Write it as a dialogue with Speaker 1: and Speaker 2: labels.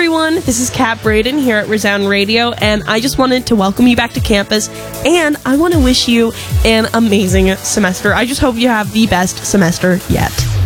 Speaker 1: everyone, this is Kat Braden here at Resound Radio, and I just wanted to welcome you back to campus, and I want to wish you an amazing semester. I just hope you have the best semester yet.